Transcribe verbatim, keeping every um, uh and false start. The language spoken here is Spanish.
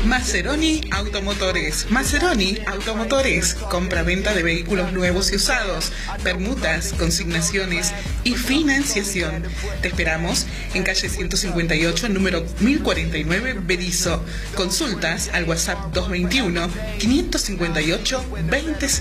Maceroni Automotores. Maceroni Automotores. Compra-venta de vehículos nuevos y usados, permutas, consignaciones y financiación. Te esperamos en calle ciento cincuenta y ocho, número mil cuarenta y nueve, Berisso. Consultas al WhatsApp dos dos uno, cinco cinco ocho, veinte